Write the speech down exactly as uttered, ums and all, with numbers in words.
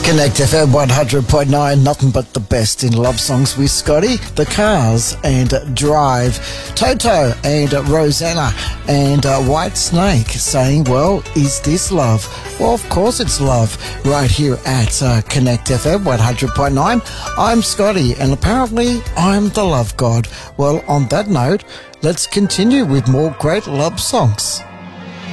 Connect F M one hundred point nine, nothing but the best in love songs with Scotty, The Cars and Drive, Toto and Rosanna and uh, White Snake saying, well, is this love? Well, of course it's love, right here at uh, Connect F M one hundred point nine. I'm Scotty and apparently I'm the love god. Well, on that note, let's continue with more great love songs.